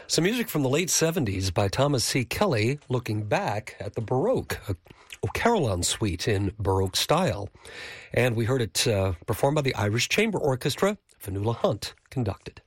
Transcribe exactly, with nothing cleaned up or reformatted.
Some music from the late seventies by Thomas C. Kelly, looking back at the Baroque, a O'Carolan suite in Baroque style. And we heard it uh, performed by the Irish Chamber Orchestra. Fionnuala Hunt conducted.